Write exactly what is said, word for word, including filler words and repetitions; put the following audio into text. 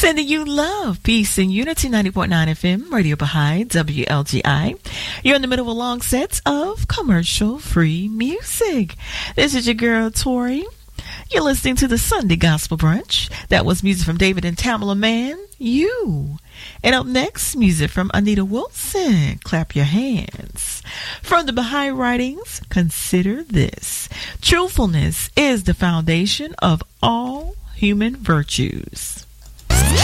Sending you love, peace, and unity. Ninety point nine F M, Radio Baha'i, W L G I. You're in the middle of a long set of commercial-free music. This is your girl, Tori. You're listening to the Sunday Gospel Brunch. That was music from David and Tamala Mann, You. And up next, music from Anita Wilson, Clap Your Hands. From the Baha'i Writings, consider this. Truthfulness is the foundation of all human virtues.